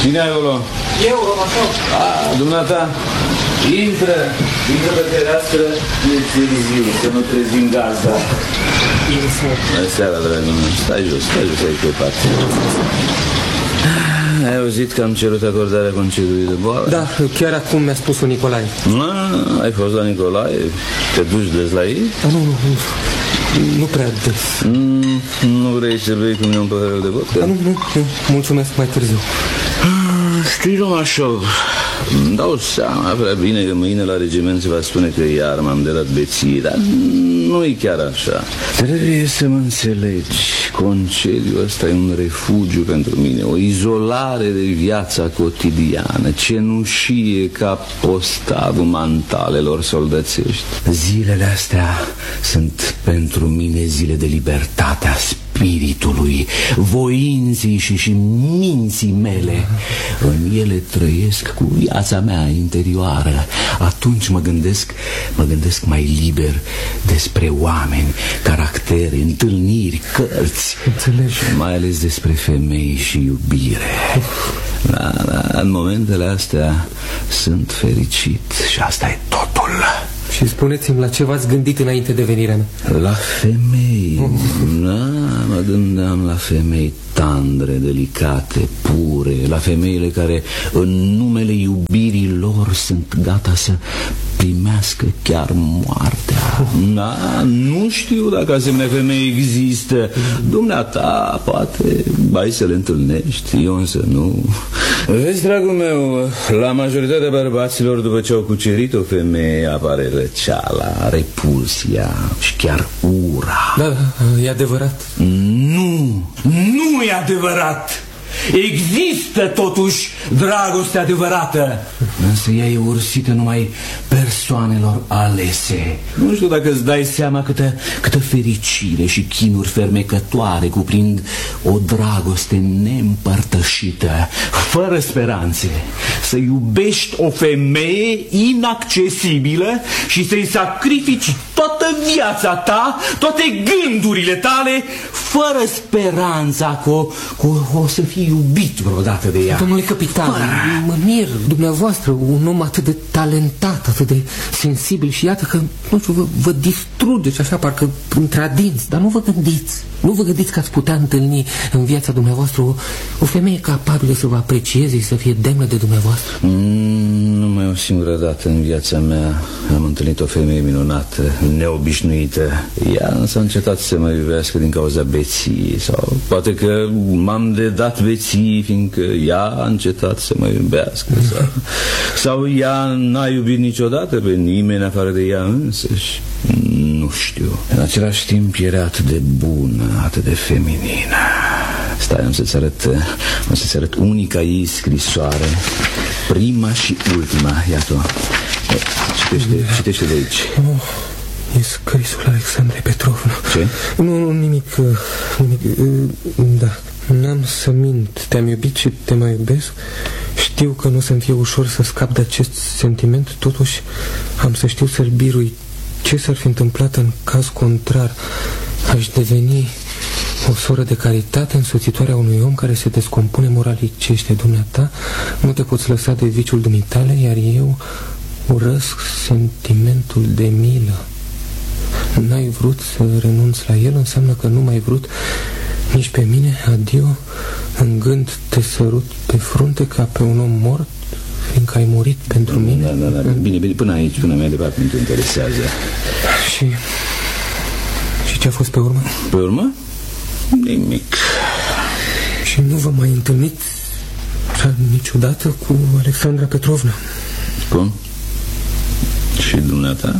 Cine ai acolo? Eu, Romașov. Dumneata, intră pe tereastră, ne târziu, să nu trezim gazda. Bună seara, dragul meu. Stai jos aici pe pat. Ai auzit că am cerut acordarea concediului de boală? Da, chiar acum mi-a spus-o Nicolae. Ai fost la Nicolae? Te duci des la ei? Nu prea des. Nu vrei să bei cu mine un păhărel de vodka? Nu, mulțumesc, mai târziu. Știi, Romașov, îmi dau seama prea bine că mâine la regiment se va spune că iar m-am derat beție, dar nu e chiar așa. Trebuie să mă înțelegi. Concediul ăsta e un refugiu pentru mine, o izolare de viața cotidiană, cenușie ca postavul mantalelor soldățești. Zilele astea sunt pentru mine zile de libertate a spiritului, voinții și minții mele. În ele trăiesc cu viața mea interioară. Atunci mă gândesc mai liber despre oameni, caractere, întâlniri, cărți. Înțelegi? Și mai ales despre femei și iubire. Da, în momentele astea sunt fericit și asta e totul. Și spuneți-mi, la ce v-ați gândit înainte de venirea mea? La femei. Mă gândeam la femei tandre, delicate, pure, la femeile care în numele iubirii lor sunt gata să primească chiar moartea. Nu știu dacă asemenea femei există. Dumneata, poate, bai să le întâlnești, eu însă nu. Vezi, dragul meu, la majoritatea bărbaților, după ce au cucerit o femeie, apare răceala, repulsia și chiar ura. Da, e adevărat. Nu e adevărat. Există totuși dragoste adevărată, însă ea e ursită numai persoanelor alese. Nu știu dacă îți dai seama câtă fericire și chinuri fermecătoare cuprind o dragoste neîmpărtășită, fără speranțe. Să iubești o femeie inaccesibilă și să-i sacrifici toată viața ta, toate gândurile tale, fără speranța că o să fii iubit vreodată de ea. Domnule capitan, mă mir, dumneavoastră, un om atât de talentat, atât de sensibil și iată că, nu știu, vă distrugeți așa, parcă între adinți, dar nu vă gândiți că ați putea întâlni în viața dumneavoastră o femeie capabilă să vă aprecieze și să fie demnă de dumneavoastră. Numai o singură dată în viața mea am întâlnit o femeie minunată, neobișnuită. Ea însă a încetat să mă iubească din cauza beției, sau poate că m-am dedat beții fiindcă ea a încetat să mă iubească, sau ea n-a iubit niciodată pe nimeni afară de ea însăși. Nu știu. În același timp era atât de bună, atât de feminină. Stai, am să-ți arăt unica ei scrisoare, prima și ultima. Iată-o. Citește de aici. E scrisul Alexandrei Petrovna. Ce? Nu, nimic. Da. N-am să mint. Te-am iubit și te mai iubesc. Știu că nu o să-mi fie ușor să scap de acest sentiment. Totuși am să știu să-l birui. Ce s-ar fi întâmplat în caz contrar? Aș deveni o soră de caritate, însoțitoarea unui om care se descompune moralicește. Dumneata nu te poți lăsa de viciul dumitale, iar eu urăsc sentimentul de milă. N-ai vrut să renunți la el, înseamnă că nu m-ai vrut nici pe mine. Adio, în gând te sărut pe frunte ca pe un om mort, fiindcă ai murit pentru mine. Da, bine, până aici, până mai departe nu te interesează. Și ce a fost pe urmă? Pe urmă? Nimic. Și nu vă mai întâlnit niciodată cu Alexandra Petrovna? Cum? Și dumneata?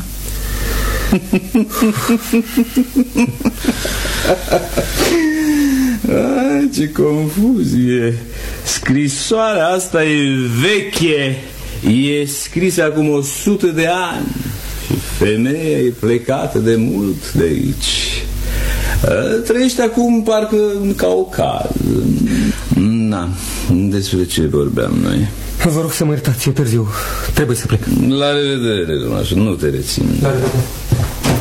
Ai, ce confuzie. Scrisoarea asta e veche. E scrisă acum 100 de ani. Și femeia e plecată de mult de aici. Trăiește acum parcă în Caucaz. Na, despre ce vorbeam noi? Vă rog să mă iertați, e târziu. Trebuie să plec. La revedere, domnule, nu te rețin. La revedere.